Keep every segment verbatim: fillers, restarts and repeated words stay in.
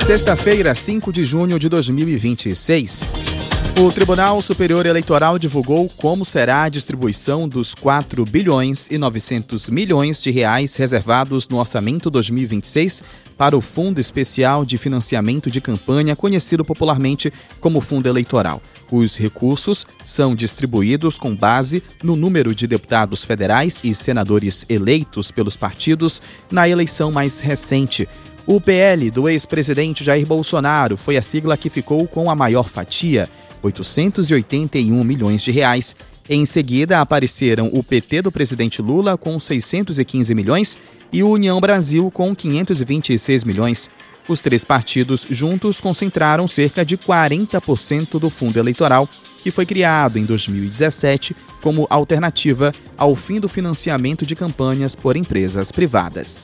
Sexta-feira, cinco de junho de dois mil e vinte e seis. O Tribunal Superior Eleitoral divulgou como será a distribuição dos quatro bilhões e novecentos milhões de reais reservados no Orçamento dois mil e vinte e seis para o Fundo Especial de Financiamento de Campanha, conhecido popularmente como Fundo Eleitoral. Os recursos são distribuídos com base no número de deputados federais e senadores eleitos pelos partidos na eleição mais recente. O P L do ex-presidente Jair Bolsonaro foi a sigla que ficou com a maior fatia, oitocentos e oitenta e um milhões de reais. Em seguida, apareceram o P T do presidente Lula com seiscentos e quinze milhões e o União Brasil com quinhentos e vinte e seis milhões. Os três partidos juntos concentraram cerca de quarenta por cento do fundo eleitoral, que foi criado em dois mil e dezessete como alternativa ao fim do financiamento de campanhas por empresas privadas.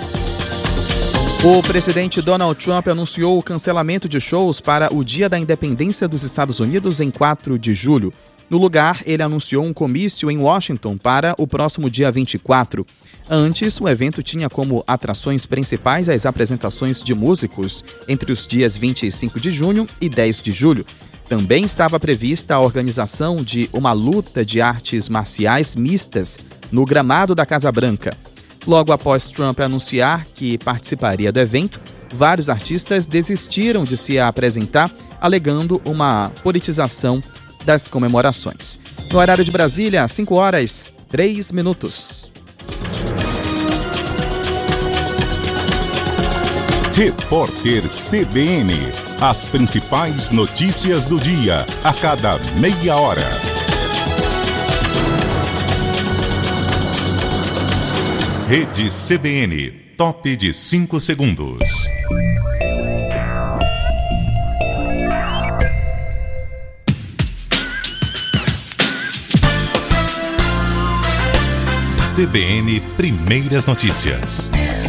O presidente Donald Trump anunciou o cancelamento de shows para o Dia da Independência dos Estados Unidos em quatro de julho. No lugar, ele anunciou um comício em Washington para o próximo dia vinte e quatro. Antes, o evento tinha como atrações principais as apresentações de músicos entre os dias vinte e cinco de junho e dez de julho. Também estava prevista a organização de uma luta de artes marciais mistas no gramado da Casa Branca. Logo após Trump anunciar que participaria do evento, vários artistas desistiram de se apresentar, alegando uma politização das comemorações. No horário de Brasília, cinco horas, três minutos. Repórter C B N. As principais notícias do dia, a cada meia hora. Rede C B N, top de cinco segundos. C B N Primeiras Notícias.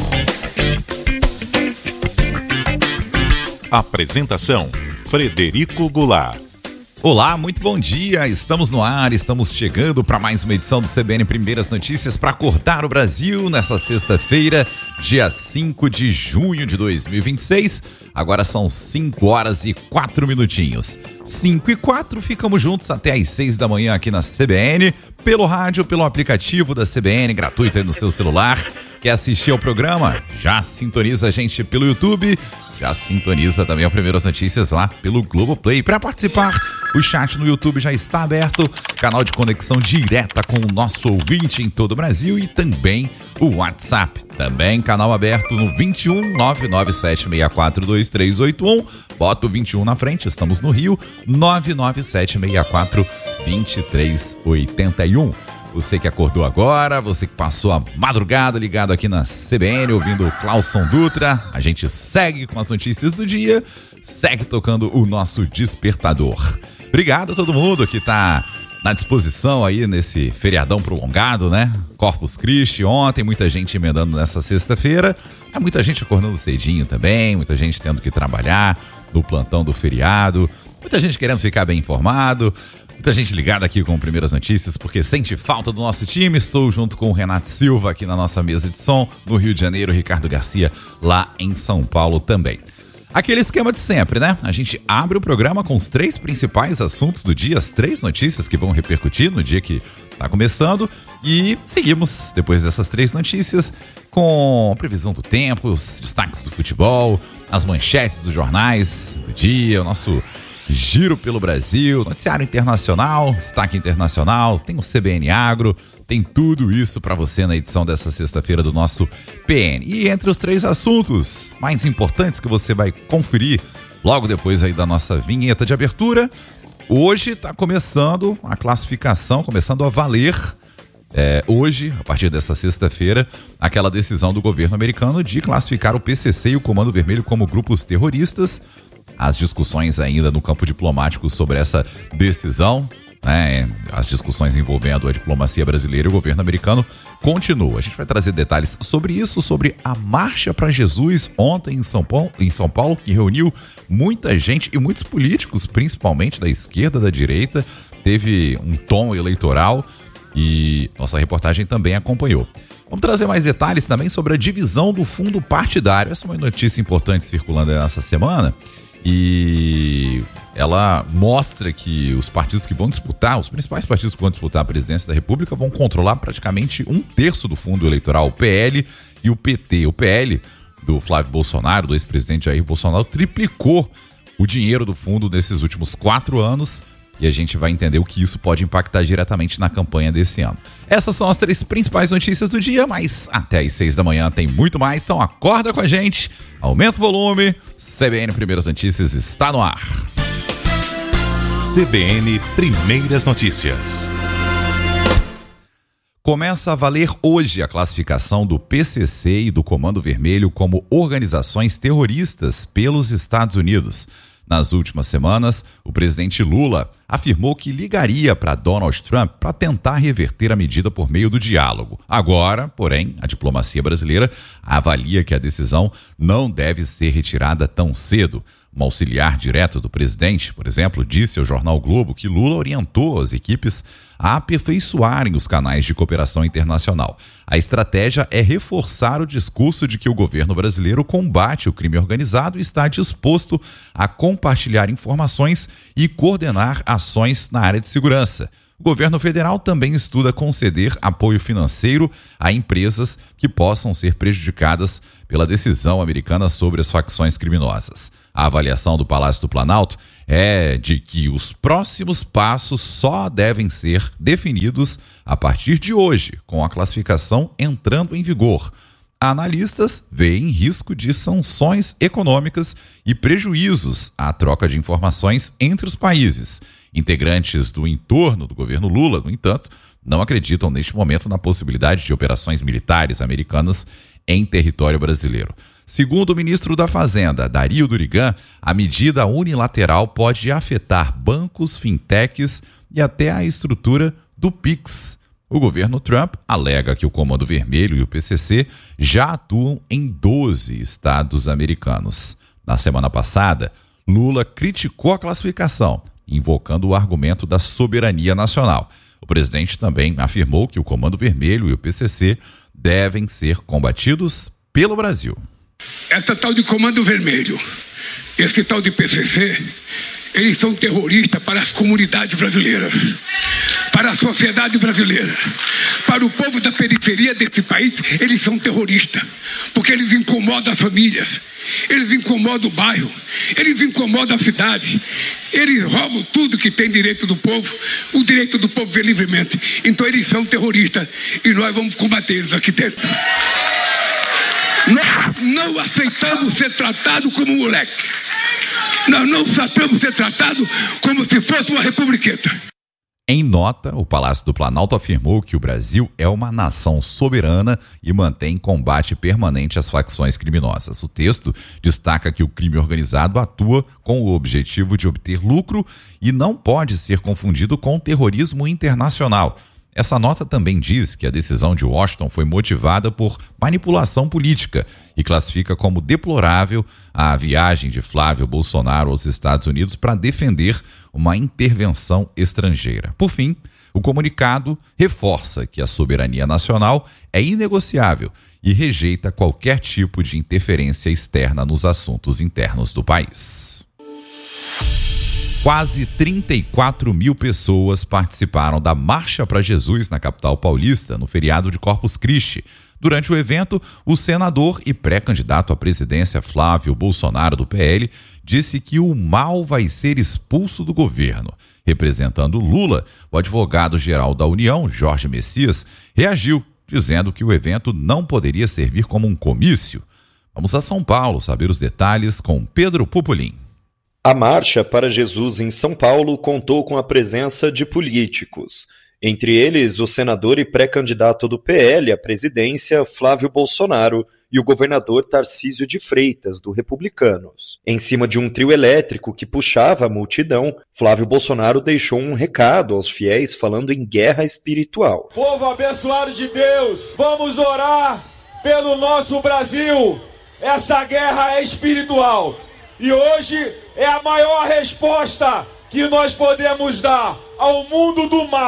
Apresentação: Frederico Goulart. Olá, muito bom dia, estamos no ar, estamos chegando para mais uma edição do C B N Primeiras Notícias para acordar o Brasil nessa sexta-feira, dia cinco de junho de dois mil e vinte e seis. Agora são cinco horas e quatro minutinhos. cinco e quatro, ficamos juntos até às seis da manhã aqui na C B N, pelo rádio, pelo aplicativo da C B N, gratuito aí no seu celular. Quer assistir ao programa? Já sintoniza a gente pelo YouTube, já sintoniza também as Primeiras Notícias lá pelo Globoplay. Para participar, o chat no YouTube já está aberto, canal de conexão direta com o nosso ouvinte em todo o Brasil e também o WhatsApp. Também canal aberto no vinte e um, nove nove sete seis quatro dois três oito um. Bota o vinte e um na frente, estamos no Rio, nove nove sete seis quatro dois três oito um. Você que acordou agora, você que passou a madrugada ligado aqui na C B N, ouvindo o Clauson Dutra, a gente segue com as notícias do dia, segue tocando o nosso despertador. Obrigado a todo mundo que tá na disposição aí nesse feriadão prolongado, né? Corpus Christi ontem, muita gente emendando nessa sexta-feira, há muita gente acordando cedinho também, muita gente tendo que trabalhar no plantão do feriado, muita gente querendo ficar bem informado, muita gente ligada aqui com Primeiras Notícias porque sente falta do nosso time. Estou junto com o Renato Silva aqui na nossa mesa de som, no Rio de Janeiro, Ricardo Garcia lá em São Paulo também. Aquele esquema de sempre, né? A gente abre o programa com os três principais assuntos do dia, as três notícias que vão repercutir no dia que está começando, e seguimos, depois dessas três notícias, com a previsão do tempo, os destaques do futebol, as manchetes dos jornais do dia, o nosso giro pelo Brasil, noticiário internacional, destaque internacional, tem o C B N Agro, tem tudo isso para você na edição dessa sexta-feira do nosso P N. E entre os três assuntos mais importantes que você vai conferir logo depois aí da nossa vinheta de abertura, hoje está começando a classificação, começando a valer, é, hoje, a partir dessa sexta-feira, aquela decisão do governo americano de classificar o P C C e o Comando Vermelho como grupos terroristas. As discussões ainda no campo diplomático sobre essa decisão, né, as discussões envolvendo a diplomacia brasileira e o governo americano continuam. A gente vai trazer detalhes sobre isso, sobre a Marcha para Jesus ontem em São Paulo, em São Paulo, que reuniu muita gente e muitos políticos, principalmente da esquerda, da direita. Teve um tom eleitoral e nossa reportagem também acompanhou. Vamos trazer mais detalhes também sobre a divisão do fundo partidário. Essa é uma notícia importante circulando nessa semana e ela mostra que os partidos que vão disputar, os principais partidos que vão disputar a presidência da República vão controlar praticamente um terço do fundo eleitoral, o P L e o P T. O P L do Flávio Bolsonaro, do ex-presidente Jair Bolsonaro, triplicou o dinheiro do fundo nesses últimos quatro anos. E a gente vai entender o que isso pode impactar diretamente na campanha desse ano. Essas são as três principais notícias do dia, mas até às seis da manhã tem muito mais, então acorda com a gente, aumenta o volume, C B N Primeiras Notícias está no ar. C B N Primeiras Notícias. Começa a valer hoje a classificação do P C C e do Comando Vermelho como organizações terroristas pelos Estados Unidos. Nas últimas semanas, o presidente Lula afirmou que ligaria para Donald Trump para tentar reverter a medida por meio do diálogo. Agora, porém, a diplomacia brasileira avalia que a decisão não deve ser retirada tão cedo. Um auxiliar direto do presidente, por exemplo, disse ao jornal Globo que Lula orientou as equipes a aperfeiçoarem os canais de cooperação internacional. A estratégia é reforçar o discurso de que o governo brasileiro combate o crime organizado e está disposto a compartilhar informações e coordenar ações na área de segurança. O governo federal também estuda conceder apoio financeiro a empresas que possam ser prejudicadas pela decisão americana sobre as facções criminosas. A avaliação do Palácio do Planalto é de que os próximos passos só devem ser definidos a partir de hoje, com a classificação entrando em vigor. Analistas veem risco de sanções econômicas e prejuízos à troca de informações entre os países. Integrantes do entorno do governo Lula, no entanto, não acreditam neste momento na possibilidade de operações militares americanas em território brasileiro. Segundo o ministro da Fazenda, Dario Durigan, a medida unilateral pode afetar bancos, fintechs e até a estrutura do Pix. O governo Trump alega que o Comando Vermelho e o P C C já atuam em doze estados americanos. Na semana passada, Lula criticou a classificação, invocando o argumento da soberania nacional. O presidente também afirmou que o Comando Vermelho e o P C C devem ser combatidos pelo Brasil. Essa tal de Comando Vermelho, esse tal de P C C, eles são terroristas para as comunidades brasileiras, para a sociedade brasileira, para o povo da periferia desse país. Eles são terroristas, porque eles incomodam as famílias, eles incomodam o bairro, eles incomodam a cidade, eles roubam tudo que tem direito do povo, o direito do povo ver livremente. Então eles são terroristas e nós vamos combater eles aqui dentro. Nós não aceitamos ser tratado como moleque. Nós não aceitamos ser tratado como se fosse uma republiqueta. Em nota, o Palácio do Planalto afirmou que o Brasil é uma nação soberana e mantém combate permanente às facções criminosas. O texto destaca que o crime organizado atua com o objetivo de obter lucro e não pode ser confundido com terrorismo internacional. Essa nota também diz que a decisão de Washington foi motivada por manipulação política e classifica como deplorável a viagem de Flávio Bolsonaro aos Estados Unidos para defender uma intervenção estrangeira. Por fim, o comunicado reforça que a soberania nacional é inegociável e rejeita qualquer tipo de interferência externa nos assuntos internos do país. Quase trinta e quatro mil pessoas participaram da Marcha para Jesus na capital paulista no feriado de Corpus Christi. Durante o evento, o senador e pré-candidato à presidência Flávio Bolsonaro do P L disse que o mal vai ser expulso do governo. Representando Lula, o advogado-geral da União, Jorge Messias, reagiu, dizendo que o evento não poderia servir como um comício. Vamos a São Paulo saber os detalhes com Pedro Pupolin. A Marcha para Jesus em São Paulo contou com a presença de políticos, entre eles o senador e pré-candidato do P L à presidência, Flávio Bolsonaro, e o governador Tarcísio de Freitas, do Republicanos. Em cima de um trio elétrico que puxava a multidão, Flávio Bolsonaro deixou um recado aos fiéis falando em guerra espiritual. Povo abençoado de Deus, vamos orar pelo nosso Brasil. Essa guerra é espiritual. E hoje é a maior resposta que nós podemos dar ao mundo do mal,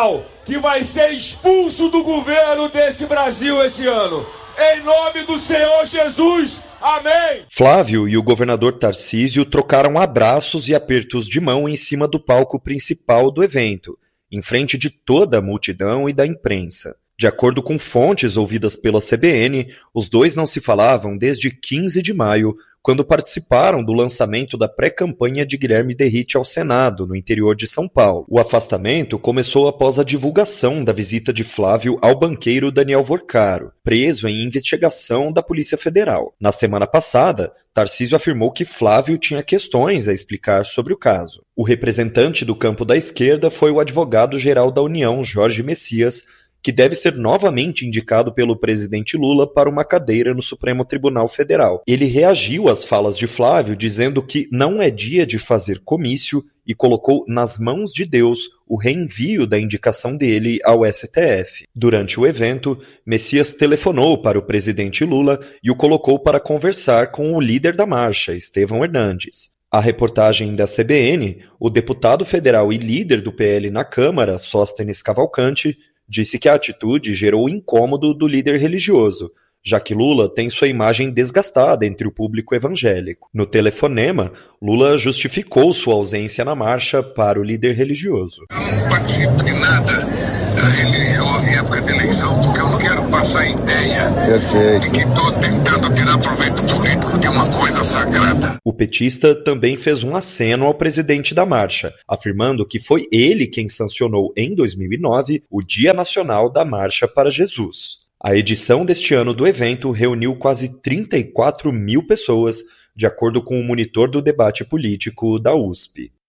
que vai ser expulso do governo desse Brasil esse ano. Em nome do Senhor Jesus, amém! Flávio e o governador Tarcísio trocaram abraços e apertos de mão em cima do palco principal do evento, em frente de toda a multidão e da imprensa. De acordo com fontes ouvidas pela C B N, os dois não se falavam desde quinze de maio, quando participaram do lançamento da pré-campanha de Guilherme Derrite ao Senado, no interior de São Paulo. O afastamento começou após a divulgação da visita de Flávio ao banqueiro Daniel Vorcaro, preso em investigação da Polícia Federal. Na semana passada, Tarcísio afirmou que Flávio tinha questões a explicar sobre o caso. O representante do campo da esquerda foi o advogado-geral da União, Jorge Messias, que deve ser novamente indicado pelo presidente Lula para uma cadeira no Supremo Tribunal Federal. Ele reagiu às falas de Flávio, dizendo que não é dia de fazer comício e colocou nas mãos de Deus o reenvio da indicação dele ao S T F. Durante o evento, Messias telefonou para o presidente Lula e o colocou para conversar com o líder da marcha, Estevão Hernandes. A reportagem da C B N, o deputado federal e líder do P L na Câmara, Sóstenes Cavalcante, disse que a atitude gerou incômodo do líder religioso, já que Lula tem sua imagem desgastada entre o público evangélico. No telefonema, Lula justificou sua ausência na marcha para o líder religioso. Eu não participo de nada religioso em época de eleição, porque eu não quero passar a ideia Perfeito. de que estou tentando tirar proveito político de uma coisa sagrada. O petista também fez um aceno ao presidente da marcha, afirmando que foi ele quem sancionou em dois mil e nove o Dia Nacional da Marcha para Jesus. A edição deste ano do evento reuniu quase trinta e quatro mil pessoas, de acordo com o monitor do debate político da U S P.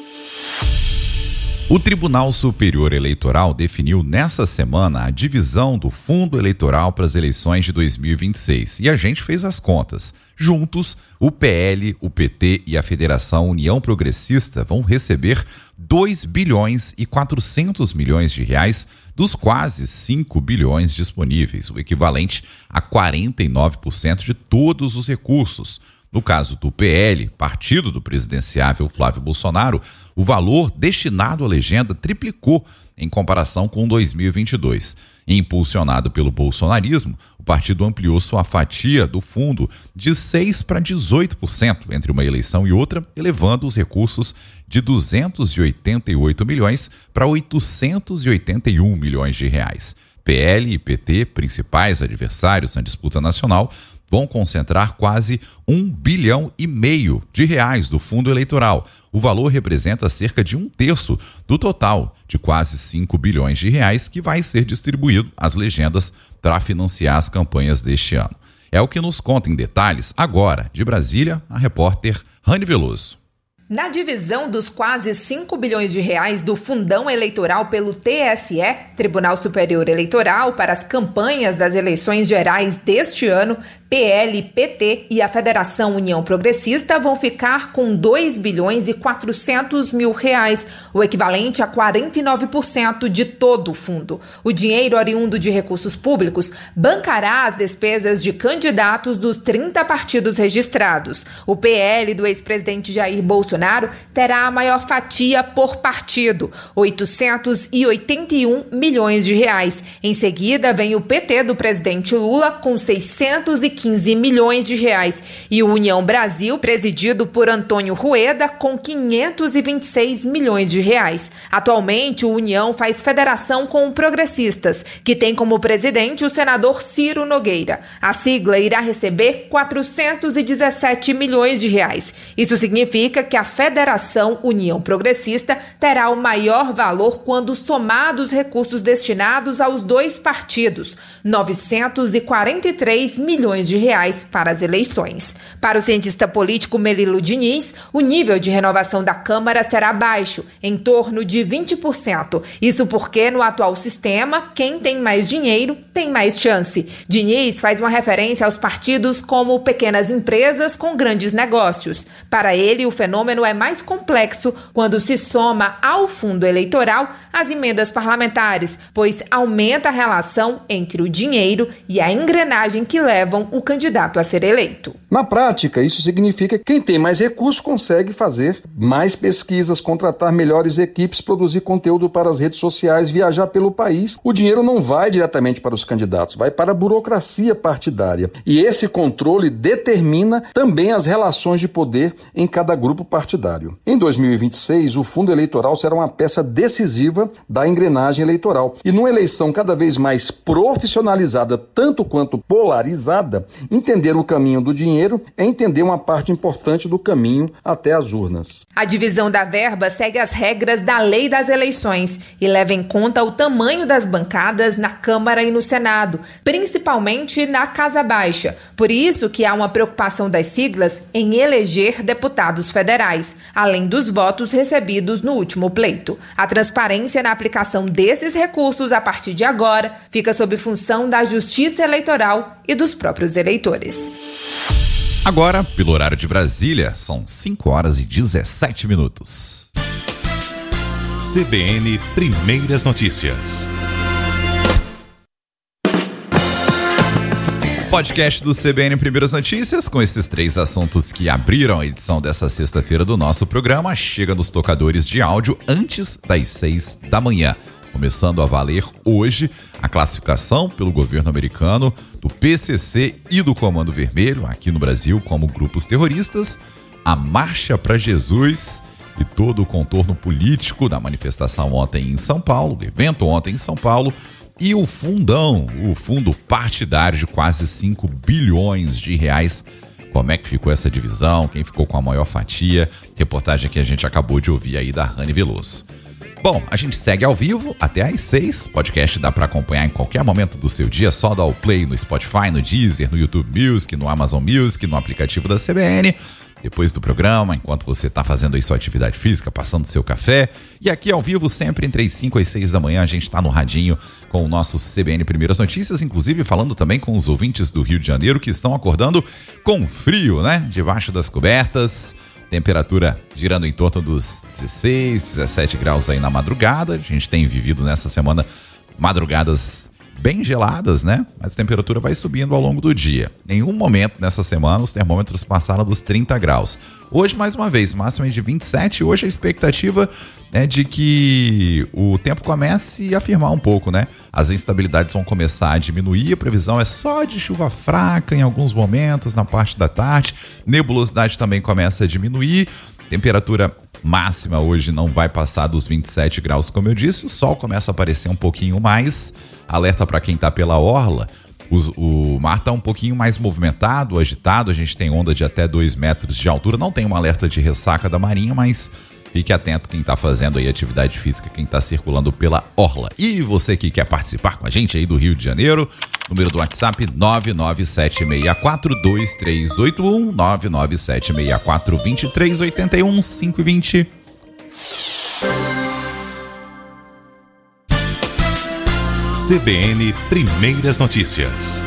O Tribunal Superior Eleitoral definiu nessa semana a divisão do fundo eleitoral para as eleições de dois mil e vinte e seis. E a gente fez as contas. Juntos, o P L, o P T e a Federação União Progressista vão receber dois bilhões e quatrocentos milhões de reais dos quase cinco bilhões disponíveis, o equivalente a quarenta e nove por cento de todos os recursos. No caso do P L, partido do presidenciável Flávio Bolsonaro, o valor destinado à legenda triplicou em comparação com dois mil e vinte e dois. Impulsionado pelo bolsonarismo, o partido ampliou sua fatia do fundo de seis por cento para dezoito por cento entre uma eleição e outra, elevando os recursos de duzentos e oitenta e oito milhões para oitocentos e oitenta e um milhões de reais. P L e P T, principais adversários na disputa nacional, vão concentrar quase um bilhão e meio de reais do fundo eleitoral. O valor representa cerca de um terço do total de quase cinco bilhões de reais que vai ser distribuído às legendas para financiar as campanhas deste ano. É o que nos conta em detalhes agora, de Brasília, a repórter Rani Veloso. Na divisão dos quase cinco bilhões de reais do fundão eleitoral pelo T S E, Tribunal Superior Eleitoral, para as campanhas das eleições gerais deste ano, P L, P T e a Federação União Progressista vão ficar com dois bilhões e quatrocentos mil reais, o equivalente a quarenta e nove por cento de todo o fundo. O dinheiro oriundo de recursos públicos bancará as despesas de candidatos dos trinta partidos registrados. O P L do ex-presidente Jair Bolsonaro terá a maior fatia por partido, oitocentos e oitenta e um milhões de reais. Em seguida, vem o P T do presidente Lula com seiscentos e quinze milhões de reais e o União Brasil, presidido por Antônio Rueda, com quinhentos e vinte e seis milhões de reais. Atualmente, o União faz federação com progressistas, que tem como presidente o senador Ciro Nogueira. A sigla irá receber quatrocentos e dezessete milhões de reais. Isso significa que a Federação União Progressista terá o maior valor quando somados recursos destinados aos dois partidos, novecentos e quarenta e três milhões de reais para as eleições. Para o cientista político Melilo Diniz, o nível de renovação da Câmara será baixo, em torno de vinte por cento. Isso porque, no atual sistema, quem tem mais dinheiro tem mais chance. Diniz faz uma referência aos partidos como pequenas empresas com grandes negócios. Para ele, o fenômeno é mais complexo quando se soma ao fundo eleitoral as emendas parlamentares, pois aumenta a relação entre o dinheiro e a engrenagem que levam o candidato a ser eleito. Na prática, isso significa que quem tem mais recursos consegue fazer mais pesquisas, contratar melhores equipes, produzir conteúdo para as redes sociais, viajar pelo país. O dinheiro não vai diretamente para os candidatos, vai para a burocracia partidária. E esse controle determina também as relações de poder em cada grupo partidário. Em dois mil e vinte e seis, o fundo eleitoral será uma peça decisiva da engrenagem eleitoral. E numa eleição cada vez mais profissionalizada, tanto quanto polarizada, entender o caminho do dinheiro é entender uma parte importante do caminho até as urnas. A divisão da verba segue as regras da Lei das Eleições e leva em conta o tamanho das bancadas na Câmara e no Senado, principalmente na Casa Baixa. Por isso que há uma preocupação das siglas em eleger deputados federais, além dos votos recebidos no último pleito. A transparência na aplicação desses recursos a partir de agora fica sob função da Justiça Eleitoral e dos próprios eleitores. Agora, pelo horário de Brasília, são cinco horas e dezessete minutos. C B N Primeiras Notícias. Podcast do C B N Primeiras Notícias, com esses três assuntos que abriram a edição dessa sexta-feira do nosso programa, chega nos tocadores de áudio antes das seis da manhã. Começando a valer hoje a classificação pelo governo americano do P C C e do Comando Vermelho, aqui no Brasil, como grupos terroristas, a Marcha para Jesus e todo o contorno político da manifestação ontem em São Paulo, do evento ontem em São Paulo, e o fundão, o fundo partidário de quase cinco bilhões de reais. Como é que ficou essa divisão? Quem ficou com a maior fatia? Reportagem que a gente acabou de ouvir aí da Rani Veloso. Bom, a gente segue ao vivo até às seis. Podcast dá para acompanhar em qualquer momento do seu dia. Só dar o play no Spotify, no Deezer, no YouTube Music, no Amazon Music, no aplicativo da C B N. Depois do programa, enquanto você está fazendo aí sua atividade física, passando seu café. E aqui ao vivo, sempre entre as cinco e seis da manhã, a gente está no radinho com o nosso C B N Primeiras Notícias, inclusive falando também com os ouvintes do Rio de Janeiro que estão acordando com frio, né? Debaixo das cobertas. Temperatura girando em torno dos dezesseis, dezessete graus aí na madrugada. A gente tem vivido nessa semana madrugadas bem geladas, né? Mas a temperatura vai subindo ao longo do dia. Em nenhum momento nessa semana os termômetros passaram dos trinta graus. Hoje, mais uma vez, máxima de vinte e sete. Hoje a expectativa é de que o tempo comece a firmar um pouco, né? As instabilidades vão começar a diminuir. A previsão é só de chuva fraca em alguns momentos, na parte da tarde. Nebulosidade também começa a diminuir. Temperatura máxima hoje não vai passar dos vinte e sete graus, como eu disse. O sol começa a aparecer um pouquinho mais. Alerta para quem está pela orla. Os, o mar está um pouquinho mais movimentado, agitado. A gente tem onda de até dois metros de altura. Não tem um alerta de ressaca da Marinha, mas fique atento quem está fazendo aí atividade física, quem está circulando pela orla. E você que quer participar com a gente aí do Rio de Janeiro, número do WhatsApp nove nove sete seis quatro dois três oito um, nove nove sete seis quatro dois três oito um, cinco e vinte. C B N Primeiras Notícias.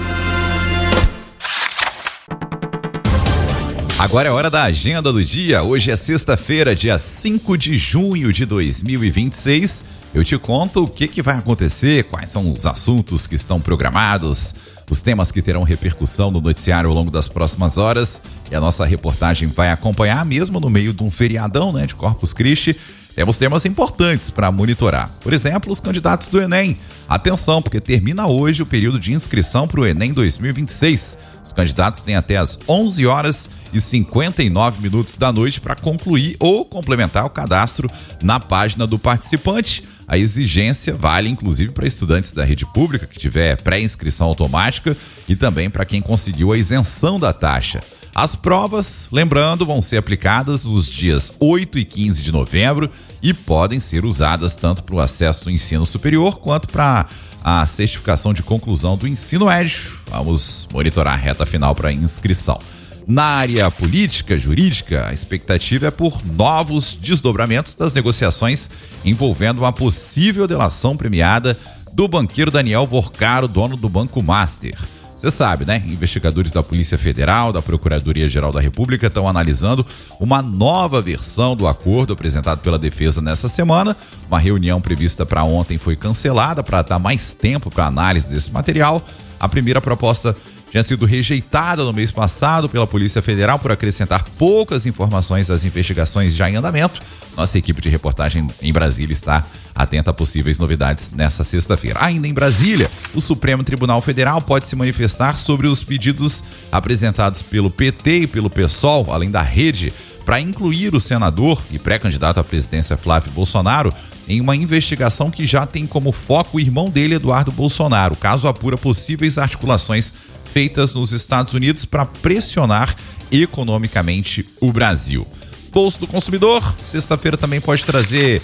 Agora é hora da agenda do dia. Hoje é sexta-feira, dia cinco de junho de dois mil e vinte e seis. Eu te conto o que, que vai acontecer, quais são os assuntos que estão programados, os temas que terão repercussão no noticiário ao longo das próximas horas. E a nossa reportagem vai acompanhar, mesmo no meio de um feriadão, né, de Corpus Christi. Temos temas importantes para monitorar. Por exemplo, os candidatos do Enem. Atenção, porque termina hoje o período de inscrição para o Enem dois mil e vinte e seis. Os candidatos têm até as onze horas e cinquenta e nove minutos da noite para concluir ou complementar o cadastro na página do participante. A exigência vale inclusive para estudantes da rede pública que tiver pré-inscrição automática e também para quem conseguiu a isenção da taxa. As provas, lembrando, vão ser aplicadas nos dias oito e quinze de novembro e podem ser usadas tanto para o acesso do ensino superior quanto para a certificação de conclusão do ensino médio. Vamos monitorar a reta final para inscrição. Na área política, jurídica, a expectativa é por novos desdobramentos das negociações envolvendo uma possível delação premiada do banqueiro Daniel Borcaro, dono do Banco Master. Você sabe, né? Investigadores da Polícia Federal, da Procuradoria-Geral da República estão analisando uma nova versão do acordo apresentado pela defesa nessa semana. Uma reunião prevista para ontem foi cancelada para dar mais tempo para análise desse material. A primeira proposta tinha sido rejeitada no mês passado pela Polícia Federal por acrescentar poucas informações às investigações já em andamento. Nossa equipe de reportagem em Brasília está atenta a possíveis novidades nessa sexta-feira. Ainda em Brasília, o Supremo Tribunal Federal pode se manifestar sobre os pedidos apresentados pelo P T e pelo PSOL, além da Rede, para incluir o senador e pré-candidato à presidência Flávio Bolsonaro em uma investigação que já tem como foco o irmão dele, Eduardo Bolsonaro. O caso apura possíveis articulações feitas nos Estados Unidos para pressionar economicamente o Brasil. Bolso do Consumidor, sexta-feira também pode trazer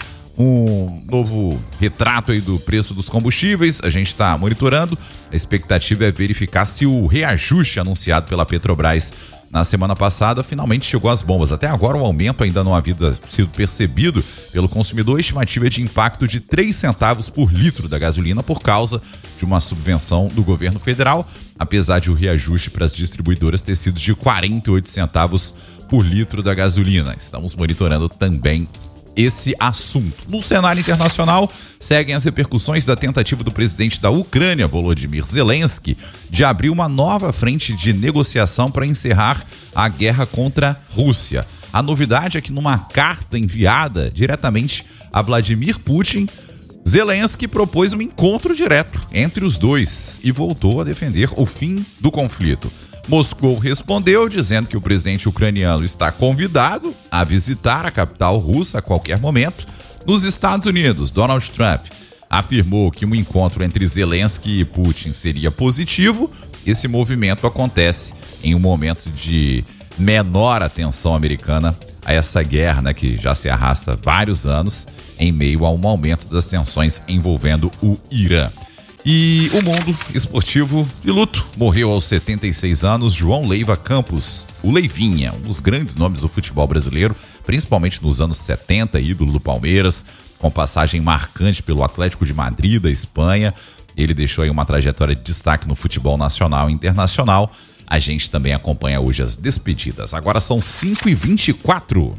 um novo retrato aí do preço dos combustíveis. A gente está monitorando. A expectativa é verificar se o reajuste anunciado pela Petrobras na semana passada finalmente chegou às bombas. Até agora o aumento ainda não havia sido percebido pelo consumidor. A estimativa é de impacto de três centavos por litro da gasolina por causa de uma subvenção do governo federal, apesar de o reajuste para as distribuidoras ter sido de quarenta e oito centavos por litro da gasolina. Estamos monitorando também esse assunto. No cenário internacional, seguem as repercussões da tentativa do presidente da Ucrânia, Volodymyr Zelensky, de abrir uma nova frente de negociação para encerrar a guerra contra a Rússia. A novidade é que numa carta enviada diretamente a Vladimir Putin, Zelensky propôs um encontro direto entre os dois e voltou a defender o fim do conflito. Moscou respondeu dizendo que o presidente ucraniano está convidado a visitar a capital russa a qualquer momento. Nos Estados Unidos, Donald Trump afirmou que um encontro entre Zelensky e Putin seria positivo. Esse movimento acontece em um momento de menor atenção americana a essa guerra, né, que já se arrasta vários anos em meio a um aumento das tensões envolvendo o Irã. E o mundo esportivo de luto. Morreu aos setenta e seis anos João Leiva Campos, o Leivinha, um dos grandes nomes do futebol brasileiro, principalmente nos anos setenta, ídolo do Palmeiras, com passagem marcante pelo Atlético de Madrid, da Espanha. Ele deixou aí uma trajetória de destaque no futebol nacional e internacional. A gente também acompanha hoje as despedidas. Agora são cinco e vinte e quatro.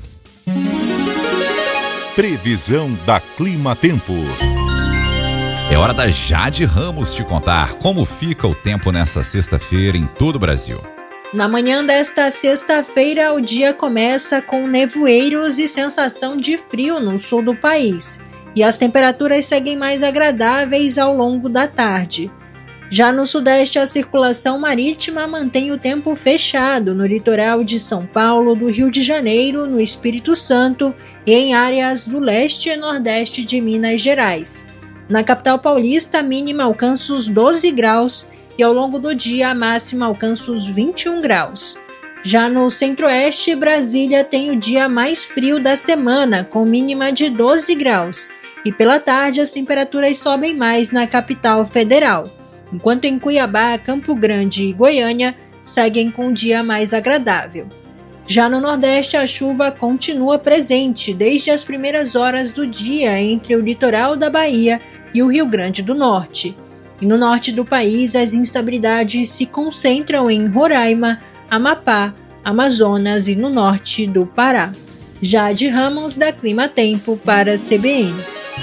Previsão da Clima Tempo. É hora da Jade Ramos te contar como fica o tempo nessa sexta-feira em todo o Brasil. Na manhã desta sexta-feira, o dia começa com nevoeiros e sensação de frio no sul do país. E as temperaturas seguem mais agradáveis ao longo da tarde. Já no sudeste, a circulação marítima mantém o tempo fechado no litoral de São Paulo, do Rio de Janeiro, no Espírito Santo e em áreas do leste e nordeste de Minas Gerais. Na capital paulista, a mínima alcança os doze graus e ao longo do dia a máxima alcança os vinte e um graus. Já no centro-oeste, Brasília tem o dia mais frio da semana, com mínima de doze graus. E pela tarde as temperaturas sobem mais na capital federal, enquanto em Cuiabá, Campo Grande e Goiânia seguem com o dia mais agradável. Já no Nordeste, a chuva continua presente desde as primeiras horas do dia entre o litoral da Bahia e o Rio Grande do Norte. E no norte do país, as instabilidades se concentram em Roraima, Amapá, Amazonas e no norte do Pará. Jade Ramos, da Clima Tempo, para a C B N.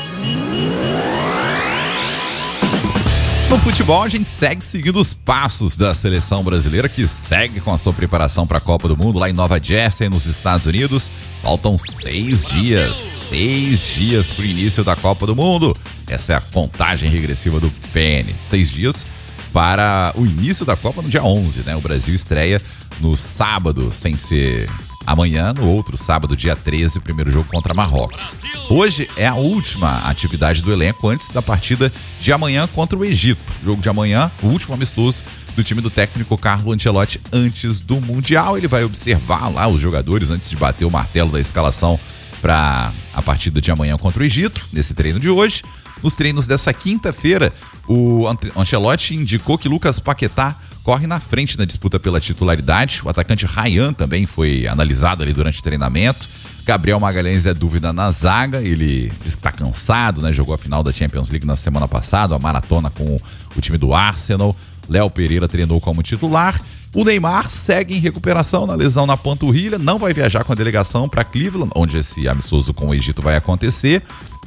No futebol, a gente segue seguindo os passos da seleção brasileira, que segue com a sua preparação para a Copa do Mundo lá em Nova Jersey, nos Estados Unidos. Faltam seis dias, seis dias para o início da Copa do Mundo. Essa é a contagem regressiva do P N. Seis dias para o início da Copa no dia onze, né? O Brasil estreia no sábado, sem ser amanhã, no outro sábado, dia treze, primeiro jogo contra Marrocos. Hoje é a última atividade do elenco antes da partida de amanhã contra o Egito. Jogo de amanhã, o último amistoso do time do técnico Carlo Ancelotti antes do Mundial. Ele vai observar lá os jogadores antes de bater o martelo da escalação para a partida de amanhã contra o Egito, nesse treino de hoje. Nos treinos dessa quinta-feira, o Ancelotti indicou que Lucas Paquetá corre na frente na disputa pela titularidade. O atacante Ryan também foi analisado ali durante o treinamento. Gabriel Magalhães é dúvida na zaga, ele diz que está cansado, né? Jogou a final da Champions League na semana passada, a maratona com o time do Arsenal. Léo Pereira treinou como titular. O Neymar segue em recuperação na lesão na panturrilha, não vai viajar com a delegação para Cleveland, onde esse amistoso com o Egito vai acontecer.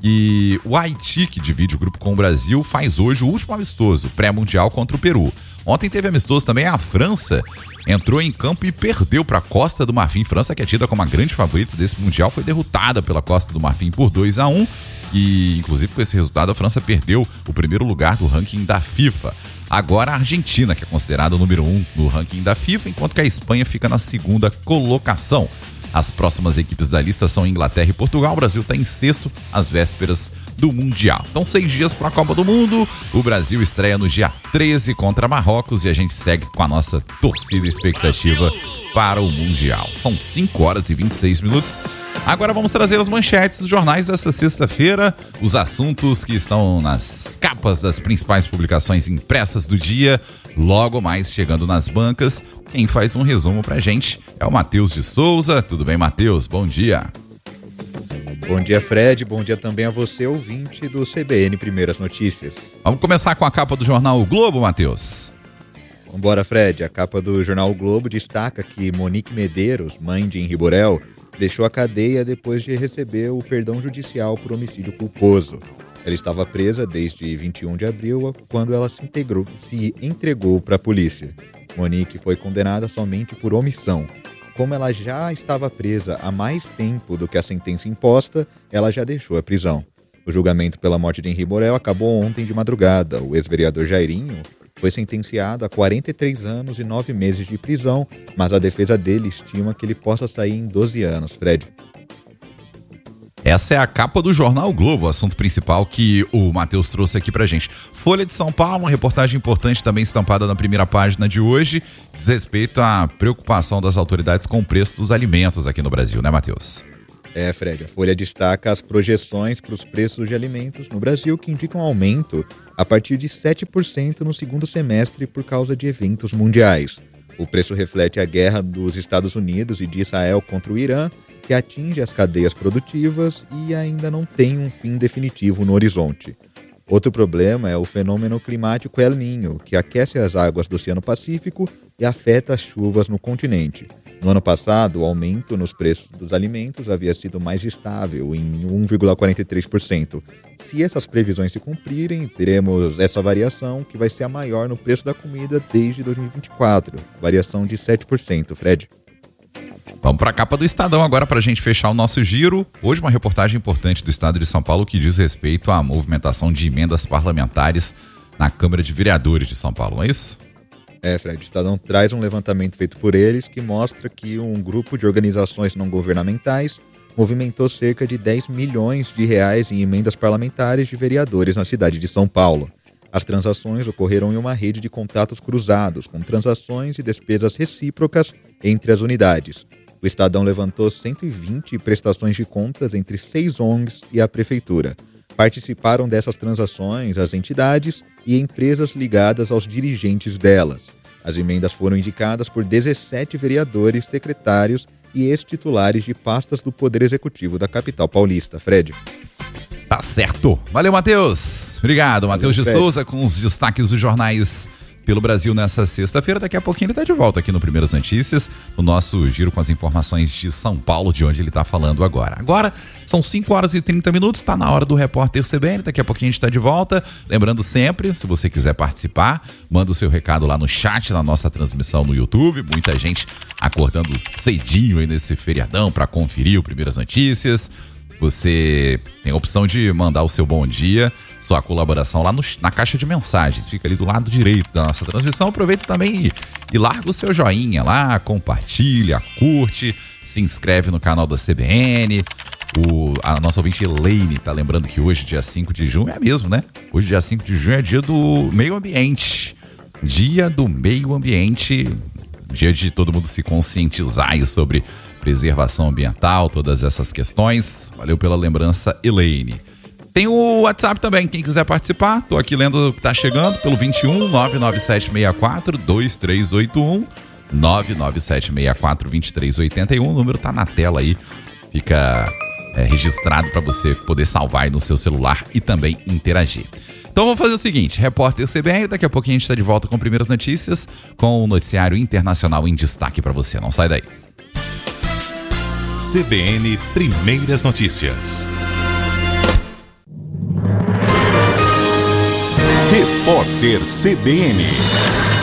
E o Haiti, que divide o grupo com o Brasil, faz hoje o último amistoso pré-mundial contra o Peru. Ontem teve amistoso também a França, entrou em campo e perdeu para a Costa do Marfim. França, que é tida como a grande favorita desse mundial, foi derrotada pela Costa do Marfim por dois a um. E, inclusive, com esse resultado, a França perdeu o primeiro lugar do ranking da FIFA. Agora a Argentina, que é considerada o número um no ranking da FIFA, enquanto que a Espanha fica na segunda colocação. As próximas equipes da lista são Inglaterra e Portugal. O Brasil está em sexto, às vésperas do Mundial. Então, seis dias para a Copa do Mundo. O Brasil estreia no dia treze contra Marrocos e a gente segue com a nossa torcida e expectativa para o Mundial. São cinco horas e vinte e seis minutos. Agora vamos trazer as manchetes dos jornais dessa sexta-feira, os assuntos que estão nas capas das principais publicações impressas do dia, logo mais chegando nas bancas. Quem faz um resumo pra gente é o Matheus de Souza. Tudo bem, Matheus? Bom dia. Bom dia, Fred. Bom dia também a você, ouvinte do C B N Primeiras Notícias. Vamos começar com a capa do jornal O Globo, Matheus. Vambora, Fred. A capa do jornal O Globo destaca que Monique Medeiros, mãe de Henri Borel, deixou a cadeia depois de receber o perdão judicial por homicídio culposo. Ela estava presa desde vinte e um de abril, quando ela se, integrou, se entregou para a polícia. Monique foi condenada somente por omissão. Como ela já estava presa há mais tempo do que a sentença imposta, ela já deixou a prisão. O julgamento pela morte de Henri Borel acabou ontem de madrugada. O ex-vereador Jairinho foi sentenciado a quarenta e três anos e nove meses de prisão, mas a defesa dele estima que ele possa sair em doze anos, Fred. Essa é a capa do jornal o Globo, o assunto principal que o Matheus trouxe aqui pra gente. Folha de São Paulo, uma reportagem importante também estampada na primeira página de hoje, diz respeito à preocupação das autoridades com o preço dos alimentos aqui no Brasil, né, Matheus? É, Fred, a Folha destaca as projeções para os preços de alimentos no Brasil, que indicam aumento a partir de sete por cento no segundo semestre por causa de eventos mundiais. O preço reflete a guerra dos Estados Unidos e de Israel contra o Irã, que atinge as cadeias produtivas e ainda não tem um fim definitivo no horizonte. Outro problema é o fenômeno climático El Niño, que aquece as águas do Oceano Pacífico e afeta as chuvas no continente. No ano passado, o aumento nos preços dos alimentos havia sido mais estável, em um vírgula quarenta e três por cento. Se essas previsões se cumprirem, teremos essa variação, que vai ser a maior no preço da comida desde dois mil e vinte e quatro, variação de sete por cento, Fred. Vamos para a capa do Estadão agora para a gente fechar o nosso giro. Hoje uma reportagem importante do Estado de São Paulo que diz respeito à movimentação de emendas parlamentares na Câmara de Vereadores de São Paulo, não é isso? É, Fred, o Estadão traz um levantamento feito por eles que mostra que um grupo de organizações não governamentais movimentou cerca de dez milhões de reais em emendas parlamentares de vereadores na cidade de São Paulo. As transações ocorreram em uma rede de contatos cruzados, com transações e despesas recíprocas entre as unidades. O Estadão levantou cento e vinte prestações de contas entre seis O N Gs e a Prefeitura. Participaram dessas transações as entidades e empresas ligadas aos dirigentes delas. As emendas foram indicadas por dezessete vereadores, secretários e ex-titulares de pastas do Poder Executivo da capital paulista. Fred. Tá certo. Valeu, Matheus. Obrigado, Matheus de Souza, com os destaques dos jornais pelo Brasil nessa sexta-feira. Daqui a pouquinho ele tá de volta aqui no Primeiras Notícias, no nosso giro com as informações de São Paulo, de onde ele tá falando agora. Agora são cinco horas e trinta minutos, tá na hora do Repórter C B N, daqui a pouquinho a gente tá de volta. Lembrando sempre, se você quiser participar, manda o seu recado lá no chat, na nossa transmissão no YouTube. Muita gente acordando cedinho aí nesse feriadão para conferir o Primeiras Notícias. Você tem a opção de mandar o seu bom dia, sua colaboração lá no, na caixa de mensagens. Fica ali do lado direito da nossa transmissão. Aproveita também e, e larga o seu joinha lá, compartilha, curte, se inscreve no canal da C B N. O, a nossa ouvinte Elaine tá lembrando que hoje, dia cinco de junho, é mesmo, né? Hoje, dia cinco de junho, é dia do meio ambiente. Dia do meio ambiente. Dia de todo mundo se conscientizar aí sobre preservação ambiental, todas essas questões. Valeu pela lembrança, Elaine. Tem o WhatsApp também, quem quiser participar. Tô aqui lendo o que tá chegando pelo vinte e um, nove nove sete seis quatro, dois três oito um, nove nove sete seis quatro, dois três oito um. O número tá na tela aí, fica é, registrado para você poder salvar aí no seu celular e também interagir. Então vamos fazer o seguinte, Repórter C B N, daqui a pouquinho a gente está de volta com Primeiras Notícias, com o noticiário internacional em destaque para você. Não sai daí. C B N Primeiras Notícias. Repórter C B N.